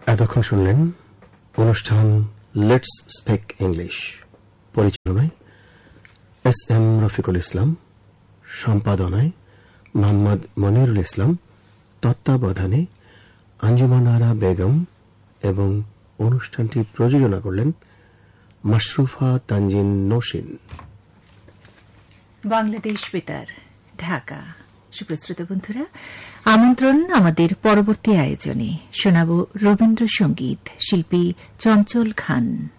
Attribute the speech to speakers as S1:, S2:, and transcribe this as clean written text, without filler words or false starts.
S1: এতক্ষণ শুনলেন অনুষ্ঠান লেটস স্পিক ইংলিশ। পরিচালনায় এস.এম. রফিকুল ইসলাম, সম্পাদনায় মোহাম্মদ মনিরুল ইসলাম, তত্ত্বাবধানে আঞ্জুমান আরা বেগম এবং অনুষ্ঠানটি প্রযোজনা করলেন মাশরুফা তানজিন নৌশিন।
S2: বাংলাদেশ বেতার, ঢাকা। সুপ্রশ্রোতা বন্ধুরা, আমন্ত্রণ আমাদের পরবর্তী আয়োজনে। শোনাব রবীন্দ্রসঙ্গীত, শিল্পী চঞ্চল খান।